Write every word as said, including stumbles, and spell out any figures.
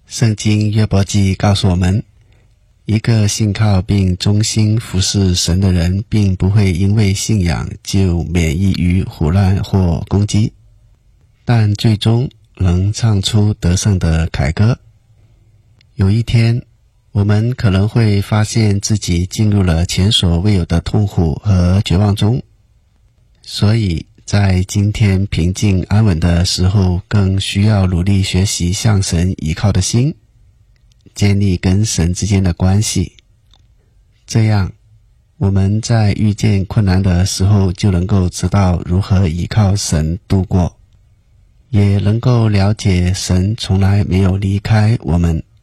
圣经约伯记告诉我们，一个信靠并忠心服侍神的人，并不会因为信仰就免疫于胡乱或攻击，但最终能唱出得胜的凯歌。有一天，我们可能会发现自己进入了前所未有的痛苦和绝望中，所以在今天平静安稳的时候，更需要努力学习向神依靠的心，建立跟神之间的关系。这样，我们在遇见困难的时候，就能够知道如何依靠神度过，也能够了解神从来没有离开我们。